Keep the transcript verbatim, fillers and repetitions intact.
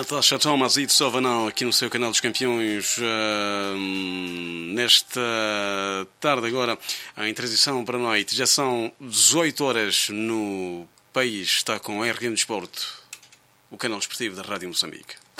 Natasha Thomas e de Sovanão aqui no seu canal dos campeões, uh, nesta tarde agora em transição para a noite. Já são dezoito horas no país. Está com a R G M Desporto, o canal esportivo da Rádio Moçambique.